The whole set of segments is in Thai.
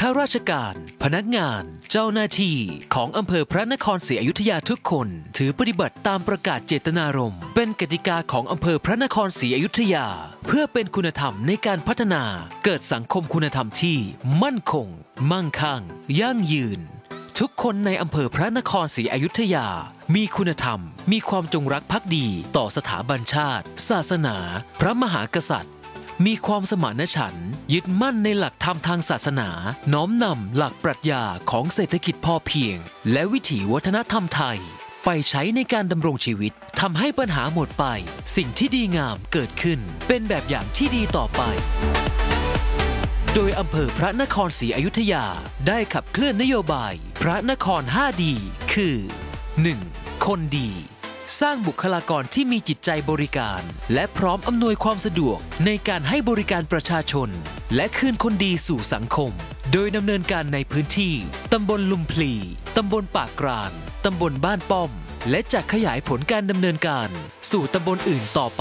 ข้าราชการพนักงานเจ้าหน้าที่ของอำเภอพระนครศรีอยุธยาทุกคนถือปฏิบัติตามประกาศเจตนารมณ์เป็นกติกาของอำเภอพระนครศรีอยุธยาเพื่อเป็นคุณธรรมในการพัฒนาเกิดสังคมคุณธรรมที่มั่นคงมั่งคั่งยั่งยืนทุกคนในอำเภอพระนครศรีอยุธยามีคุณธรรมมีความจงรักภักดีต่อสถาบันชาติศาสนาพระมหากษัตริย์มีความสมานฉันท์ยึดมั่นในหลักธรรมทางศาสนาน้อมนำหลักปรัชญาของเศรษฐกิจพอเพียงและวิถีวัฒนธรรมไทยไปใช้ในการดำรงชีวิตทำให้ปัญหาหมดไปสิ่งที่ดีงามเกิดขึ้นเป็นแบบอย่างที่ดีต่อไปโดยอำเภอพระนครศรีอยุธยาได้ขับเคลื่อนนโยบายพระนคร 5 ดีคือ 1. คนดีสร้างบุคลากรที่มีจิตใจบริการและพร้อมอำนวยความสะดวกในการให้บริการประชาชนและคืนคนดีสู่สังคมโดยดำเนินการในพื้นที่ตำบลลุมพลีตำบลปากกรานตำบลบ้านป้อมและจะขยายผลการดำเนินการสู่ตำบลอื่นต่อไป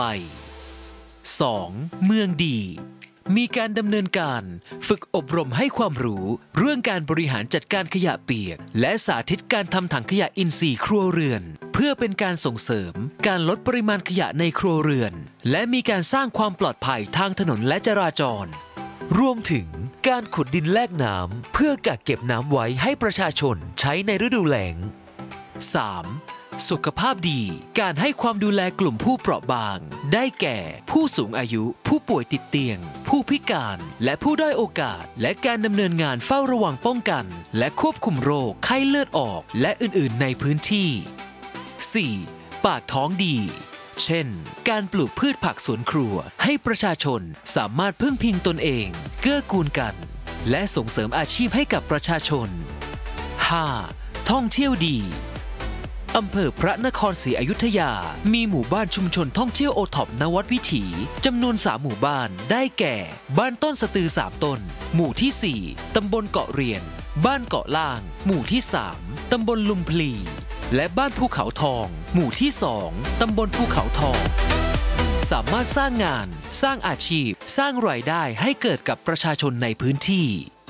2. เมืองดีมีการดำเนินการฝึกอบรมให้ความรู้เรื่องการบริหารจัดการขยะเปียกและสาธิตการทำถังขยะอินทรีย์ครัวเรือนเพื่อเป็นการส่งเสริมการลดปริมาณขยะในครัวเรือนและมีการสร้างความปลอดภัยทางถนนและจราจรรวมถึงการขุดดินแลกน้ำเพื่อกักเก็บน้ำไว้ให้ประชาชนใช้ในฤดูแล้ง 3. สุขภาพดีการให้ความดูแลกลุ่มผู้เปราะบางได้แก่ผู้สูงอายุผู้ป่วยติดเตียงผู้พิการและผู้ด้อยโอกาสและการดำเนินงานเฝ้าระวังป้องกันและควบคุมโรคไข้เลือดออกและอื่นๆในพื้นที่ 4. ปากท้องดีเช่นการปลูกพืชผักสวนครัวให้ประชาชนสามารถพึ่งพิงตนเองเกื้อกูลกันและส่งเสริมอาชีพให้กับประชาชน 5. ท่องเที่ยวดีอำเภอพระนครศรีอยุธยามีหมู่บ้านชุมชนท่องเที่ยวโอท็อปนวัดวิถีจำนวน 3 หมู่บ้านได้แก่บ้านต้นสะตือ 3 ต้นหมู่ที่ 4 ตำบลเกาะเรียนบ้านเกาะล่างหมู่ที่ 3 ตำบลลุมพลีและบ้านภูเขาทองหมู่ที่ 2 ตำบลภูเขาทองสามารถสร้างงานสร้างอาชีพสร้างรายได้ให้เกิดกับประชาชนในพื้นที่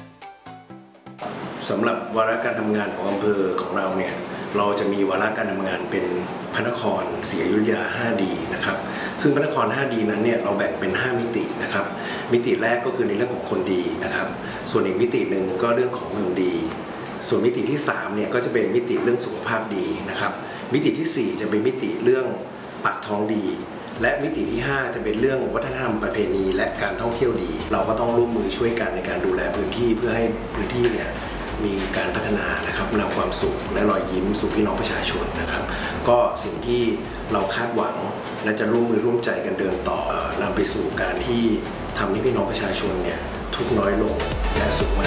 สำหรับวาระการทำงานของอำเภอของเราเนี่ยเราจะมีวาระการทำงานเป็นพระนครศรีอยุธยา 5 ดีนะครับซึ่งพระนคร 5 ดีนั้นเนี่ยเราแบ่งเป็น 5 มิตินะครับมิติแรกก็คือในเรื่องของคนดีนะครับส่วนอีกมิติหนึ่งก็เรื่องของเมืองดีส่วนมิติที่3เนี่ยก็จะเป็นมิติเรื่องสุขภาพดีนะครับมิติที่4จะเป็นมิติเรื่องปากท้องดีและมิติที่5จะเป็นเรื่องวัฒนธรรมประเพณีและการท่องเที่ยวดีเราก็ต้องร่วมมือช่วยกันในการดูแลพื้นที่เพื่อให้พื้นที่เนี่ยมีการพัฒนานะครับนำความสุขและรอยยิ้มสู่พี่น้องประชาชนนะครับก็สิ่งที่เราคาดหวังและจะร่วมมือร่วมใจกันเดินต่อนำไปสู่การที่ทำให้พี่น้องประชาชนเนี่ยทุกข์น้อยลงและสุขมาก